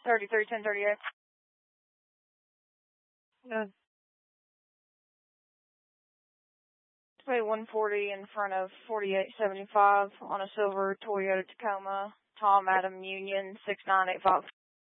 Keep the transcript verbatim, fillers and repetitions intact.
thirty-three ten thirty-eight. Good. Pay one forty in front of forty-eight seventy-five on a silver Toyota Tacoma, Tom Adam Union, six nine eight five.